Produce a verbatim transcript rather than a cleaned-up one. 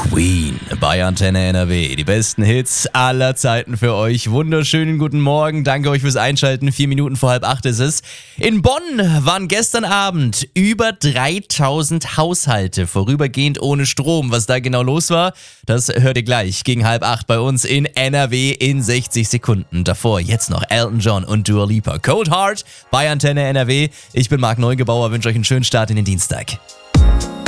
Queen bei Antenne N R W. Die besten Hits aller Zeiten für euch. Wunderschönen guten Morgen. Danke euch fürs Einschalten. Vier Minuten vor halb acht ist es. In Bonn waren gestern Abend über dreitausend Haushalte vorübergehend ohne Strom. Was da genau los war, das hört ihr gleich gegen halb acht bei uns in N R W in sechzig Sekunden. Davor jetzt noch Elton John und Dua Lipa. Cold Heart bei Antenne N R W. Ich bin Marc Neugebauer, wünsche euch einen schönen Start in den Dienstag.